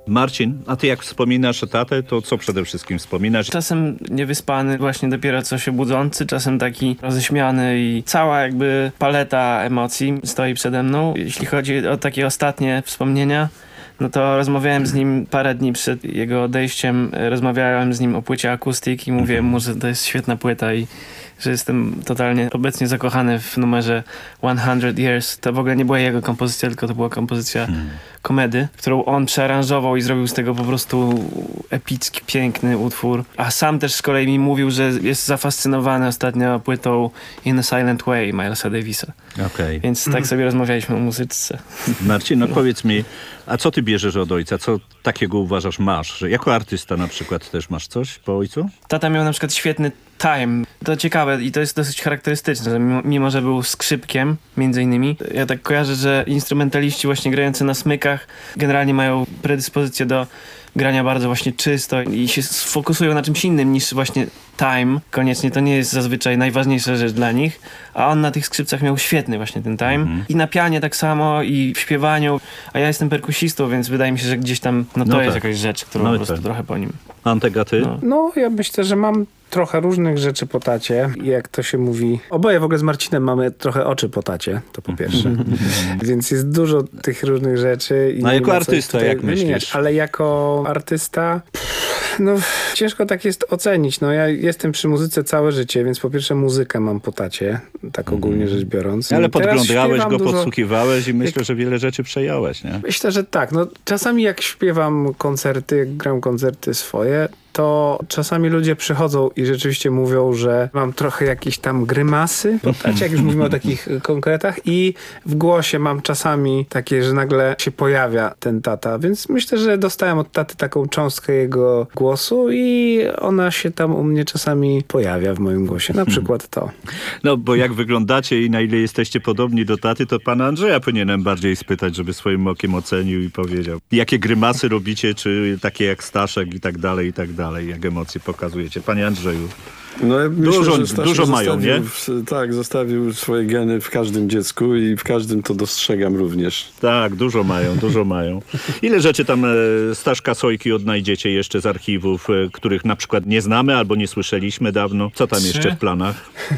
Marcin, a ty jak wspominasz tatę, to co przede wszystkim wspominasz? Czasem niewyspany, właśnie dopiero co się budzący, czasem taki roześmiany i cała jakby paleta emocji stoi przede mną. Jeśli chodzi o takie ostatnie wspomnienia, no to rozmawiałem z nim parę dni przed jego odejściem, rozmawiałem z nim o płycie Acoustic i mówiłem mu, że to jest świetna płyta i że jestem totalnie obecnie zakochany w numerze 100 Years. To w ogóle nie była jego kompozycja, tylko to była kompozycja komedy, którą on przearanżował i zrobił z tego po prostu epicki, piękny utwór. A sam też z kolei mi mówił, że jest zafascynowany ostatnio płytą In a Silent Way Milesa Davisa. Okej. Więc tak sobie rozmawialiśmy o muzyczce. Marcin, no powiedz mi, a co ty bierzesz od ojca? Co takiego uważasz masz? Że jako artysta na przykład też masz coś po ojcu? Tata miał na przykład świetny time. To ciekawe i to jest dosyć charakterystyczne, że mimo że był skrzypkiem, między innymi, ja tak kojarzę, że instrumentaliści właśnie grający na smykach generalnie mają predyspozycję do grania bardzo właśnie czysto i się sfokusują na czymś innym niż właśnie time. Koniecznie to nie jest zazwyczaj najważniejsza rzecz dla nich, a on na tych skrzypcach miał świetny właśnie ten time. I na pianie tak samo i w śpiewaniu, a ja jestem perkusistą, więc wydaje mi się, że gdzieś tam to jest jakaś rzecz, którą po prostu trochę po nim. Antek, a ty? No, ja myślę, że mam trochę różnych rzeczy po tacie. Jak to się mówi, oboje w ogóle z Marcinem mamy trochę oczy po tacie, to po pierwsze. Więc jest dużo tych różnych rzeczy. I no jako artysta, jak myślisz? Ale jako artysta, no ciężko tak jest ocenić. No ja jestem przy muzyce całe życie, więc po pierwsze muzykę mam po tacie, tak ogólnie rzecz biorąc. Ale podglądałeś go, podsłuchiwałeś i myślę, że wiele rzeczy przejąłeś, nie? Myślę, że tak. No czasami jak śpiewam koncerty, jak gram koncerty swoje, to czasami ludzie przychodzą i rzeczywiście mówią, że mam trochę jakieś tam grymasy, jak już mówimy o takich konkretach, i w głosie mam czasami takie, że nagle się pojawia ten tata, więc myślę, że dostałem od taty taką cząstkę jego głosu i ona się tam u mnie czasami pojawia w moim głosie, na przykład to. No, bo jak wyglądacie i na ile jesteście podobni do taty, to pana Andrzeja powinienem bardziej spytać, żeby swoim okiem ocenił i powiedział, jakie grymasy robicie, czy takie jak Staszek i tak dalej, jak emocje pokazujecie. Panie Andrzeju. No, ja myślę, dużo mają, nie? Tak, zostawił swoje geny w każdym dziecku i w każdym to dostrzegam również. Tak, dużo mają. Ile rzeczy tam Staszka Sojki odnajdziecie jeszcze z archiwów, których na przykład nie znamy albo nie słyszeliśmy dawno? Co tam jeszcze w planach?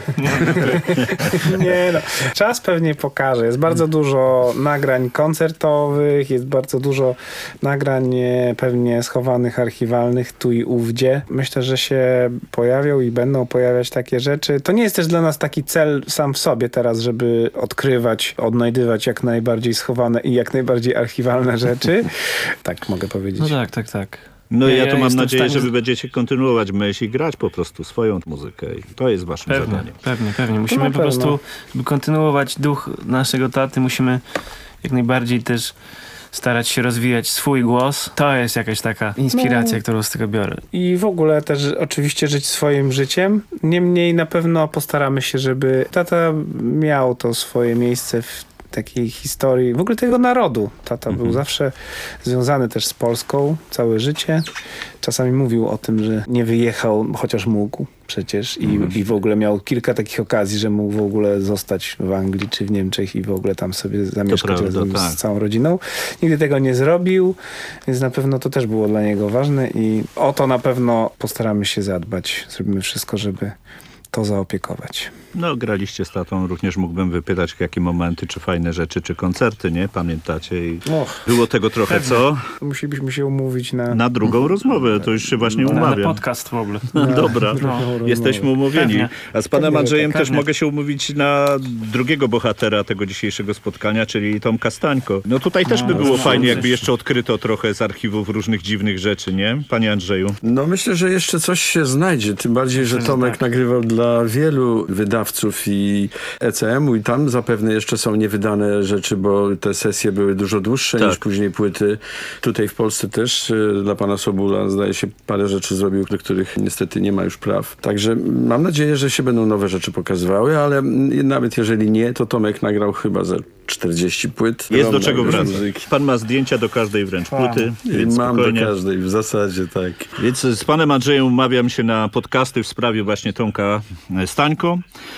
Nie no, czas pewnie pokaże. Jest bardzo dużo nagrań koncertowych, jest bardzo dużo nagrań pewnie schowanych, archiwalnych tu i ówdzie. Myślę, że się pojawią i będą pojawiać takie rzeczy. To nie jest też dla nas taki cel sam w sobie teraz, żeby odkrywać, odnajdywać jak najbardziej schowane i jak najbardziej archiwalne rzeczy. Tak mogę powiedzieć. No tak. No ja to mam nadzieję, że wy będziecie kontynuować myśl i grać po prostu swoją muzykę. I to jest waszym zadaniem. Pewnie. Musimy po prostu, żeby kontynuować duch naszego taty, musimy jak najbardziej też starać się rozwijać swój głos. To jest jakaś taka inspiracja, którą z tego biorę. I w ogóle też oczywiście żyć swoim życiem. Niemniej na pewno postaramy się, żeby tata miał to swoje miejsce w takiej historii, w ogóle tego narodu. Tata był zawsze związany też z Polską całe życie. Czasami mówił o tym, że nie wyjechał, chociaż mógł przecież i w ogóle miał kilka takich okazji, że mógł w ogóle zostać w Anglii czy w Niemczech i w ogóle tam sobie zamieszkać razem z całą rodziną. Nigdy tego nie zrobił, więc na pewno to też było dla niego ważne i o to na pewno postaramy się zadbać. Zrobimy wszystko, żeby to zaopiekować. No, graliście z tatą, również mógłbym wypytać, jakie momenty, czy fajne rzeczy, czy koncerty, nie? Pamiętacie? I było tego trochę, co? Musielibyśmy się umówić na drugą rozmowę, to już się właśnie umawiam. Na podcast w ogóle. Dobra, jesteśmy umówieni. Pewnie. A z panem Andrzejem też mogę się umówić na drugiego bohatera tego dzisiejszego spotkania, czyli Tomka Stańko. No tutaj też by było fajnie, jakby jeszcze odkryto trochę z archiwów różnych dziwnych rzeczy, nie? Panie Andrzeju. No myślę, że jeszcze coś się znajdzie, tym bardziej, że Tomek nagrywał dla wielu wydawców i ECM-u i tam zapewne jeszcze są niewydane rzeczy, bo te sesje były dużo dłuższe niż później płyty. Tutaj w Polsce też dla pana Sobula zdaje się parę rzeczy zrobił, do których niestety nie ma już praw. Także mam nadzieję, że się będą nowe rzeczy pokazywały, ale nawet jeżeli nie, to Tomek nagrał chyba za 40 płyt. Jest do czego wracać. Pan ma zdjęcia do każdej wręcz płyty. Więc mam spokojnie. do każdej, w zasadzie tak. Więc z panem Andrzejem umawiam się na podcasty w sprawie właśnie Tomka Stańko.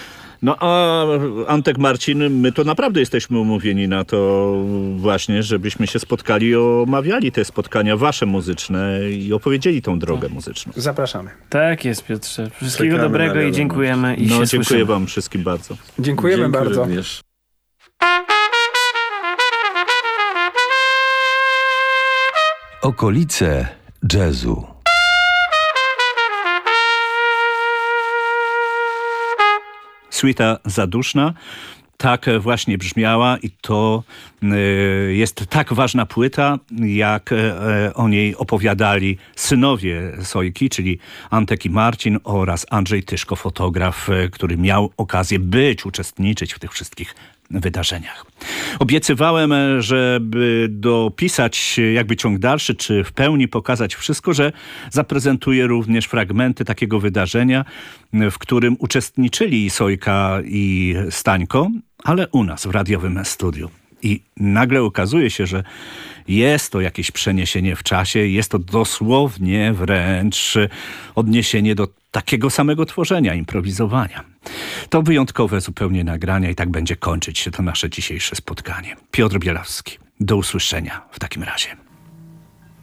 No a Antek, Marcin, my to naprawdę jesteśmy umówieni na to właśnie, żebyśmy się spotkali i omawiali te spotkania wasze muzyczne i opowiedzieli tą drogę muzyczną. Zapraszamy. Tak jest, Piotrze. Wszystkiego Czekamy dobrego na i wiadomość. dziękujemy i No, się dziękuję słyszymy. wam wszystkim bardzo. Dziękujemy Dzięki bardzo. również. Okolice jazzu. Suita Zaduszna tak właśnie brzmiała i to jest tak ważna płyta, jak o niej opowiadali synowie Sojki, czyli Antek i Marcin oraz Andrzej Tyszko, fotograf, który miał okazję uczestniczyć w tych wszystkich wydarzeniach. Obiecywałem, żeby dopisać jakby ciąg dalszy, czy w pełni pokazać wszystko, że zaprezentuję również fragmenty takiego wydarzenia, w którym uczestniczyli Sojka i Stańko, ale u nas w radiowym studiu. I nagle okazuje się, że jest to jakieś przeniesienie w czasie, jest to dosłownie wręcz odniesienie do takiego samego tworzenia, improwizowania. To wyjątkowe zupełnie nagrania i tak będzie kończyć się to nasze dzisiejsze spotkanie. Piotr Bielawski. Do usłyszenia w takim razie.